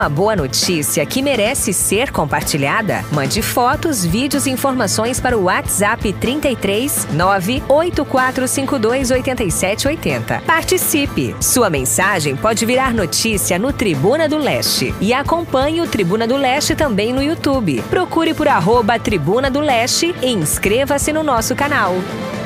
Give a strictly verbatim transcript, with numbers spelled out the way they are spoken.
Uma boa notícia que merece ser compartilhada? Mande fotos, vídeos e informações para o WhatsApp trinta e três, nove oito quatro cinco dois, oito sete oito zero. Participe! Sua mensagem pode virar notícia no Tribuna do Leste. E acompanhe o Tribuna do Leste também no YouTube. Procure por arroba Tribuna do Leste e inscreva-se no nosso canal.